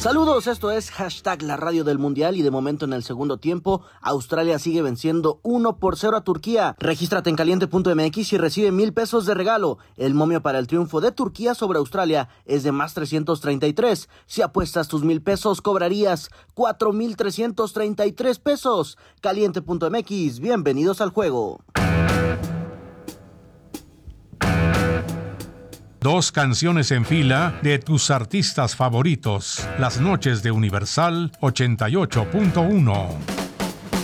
Saludos, esto es hashtag la radio del mundial y de momento en el segundo tiempo Australia sigue venciendo 1-0 a Turquía. Regístrate en caliente.mx y recibe 1,000 pesos de regalo. El momio para el triunfo de Turquía sobre Australia es de más 333. Si apuestas tus 1,000 pesos cobrarías 4,333 pesos. Caliente.mx, bienvenidos al juego. Dos canciones en fila de tus artistas favoritos. Las noches de Universal 88.1.